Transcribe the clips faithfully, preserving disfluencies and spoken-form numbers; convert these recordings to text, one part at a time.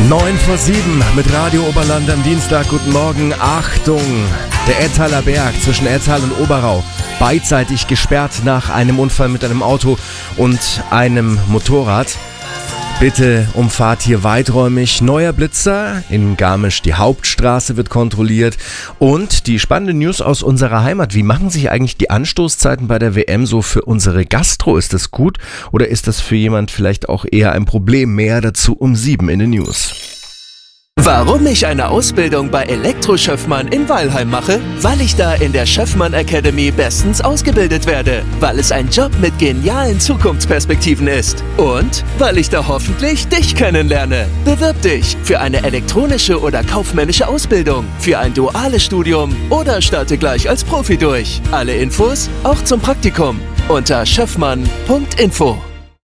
neun vor sieben mit Radio Oberland am Dienstag. Guten Morgen. Achtung, der Ettaler Berg zwischen Ettal und Oberau beidseitig gesperrt nach einem Unfall mit einem Auto und einem Motorrad. Bitte umfahrt hier weiträumig. Neuer Blitzer in Garmisch, die Hauptstraße wird kontrolliert. Und die spannende News aus unserer Heimat. Wie machen sich eigentlich die Anstoßzeiten bei der W M so für unsere Gastro? Ist das gut oder ist das für jemand vielleicht auch eher ein Problem? Mehr dazu um sieben in den News. Warum ich eine Ausbildung bei Elektroschöffmann in Weilheim mache? Weil ich da in der Schöffmann Academy bestens ausgebildet werde. Weil es ein Job mit genialen Zukunftsperspektiven ist. Und weil ich da hoffentlich dich kennenlerne. Bewirb dich für eine elektronische oder kaufmännische Ausbildung, für ein duales Studium oder starte gleich als Profi durch. Alle Infos auch zum Praktikum unter schöffmann punkt info.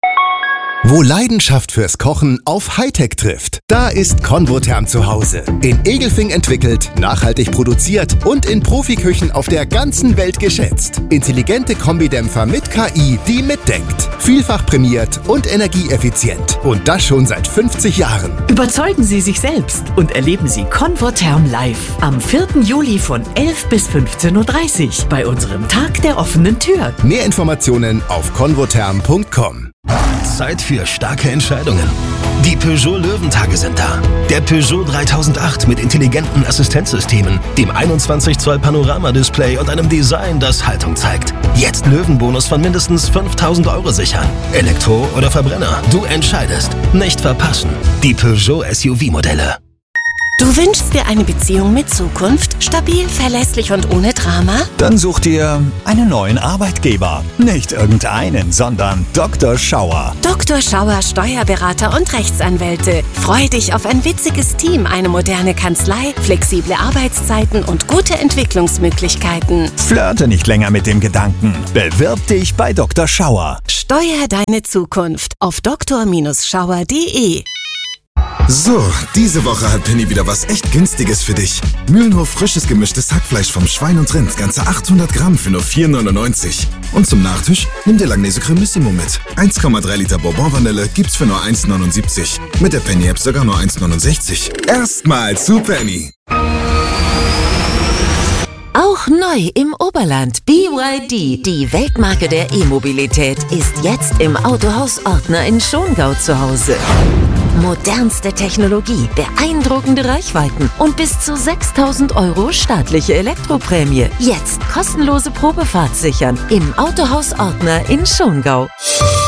Wo Leidenschaft fürs Kochen auf Hightech trifft, da ist Convotherm zu Hause. In Egelfing entwickelt, nachhaltig produziert und in Profiküchen auf der ganzen Welt geschätzt. Intelligente Kombidämpfer mit K I, die mitdenkt. Vielfach prämiert und energieeffizient. Und das schon seit fünfzig Jahren. Überzeugen Sie sich selbst und erleben Sie Convotherm live am vierten Juli von elf bis fünfzehn Uhr dreißig bei unserem Tag der offenen Tür. Mehr Informationen auf convotherm punkt com. Zeit für starke Entscheidungen. Die Peugeot Löwentage sind da. Der Peugeot dreitausendacht mit intelligenten Assistenzsystemen, dem einundzwanzig Zoll Panoramadisplay und einem Design, das Haltung zeigt. Jetzt Löwenbonus von mindestens fünftausend Euro sichern. Elektro oder Verbrenner, du entscheidest. Nicht verpassen. Die Peugeot S U V-Modelle. Du wünschst dir eine Beziehung mit Zukunft? Stabil, verlässlich und ohne Drama? Dann such dir einen neuen Arbeitgeber. Nicht irgendeinen, sondern Doktor Schauer. Doktor Schauer, Steuerberater und Rechtsanwälte. Freu dich auf ein witziges Team, eine moderne Kanzlei, flexible Arbeitszeiten und gute Entwicklungsmöglichkeiten. Flirte nicht länger mit dem Gedanken. Bewirb dich bei Doktor Schauer. Steuer deine Zukunft auf doktor Schauer punkt de. So, diese Woche hat Penny wieder was echt Günstiges für dich. Mühlenhof frisches gemischtes Hackfleisch vom Schwein und Rind, ganze achthundert Gramm für nur vier neunundneunzig. Und zum Nachtisch nimm dir Langnese Cremissimo mit. eins Komma drei Liter Bourbon Vanille gibt's für nur eins neunundsiebzig. Mit der Penny App sogar nur eins neunundsechzig. Erstmal zu Penny. Auch neu im Oberland. B Y D, die Weltmarke der E-Mobilität, ist jetzt im Autohaus Ortner in Schongau zu Hause. Modernste Technologie, beeindruckende Reichweiten und bis zu sechstausend Euro staatliche Elektroprämie. Jetzt kostenlose Probefahrt sichern im Autohaus Ortner in Schongau.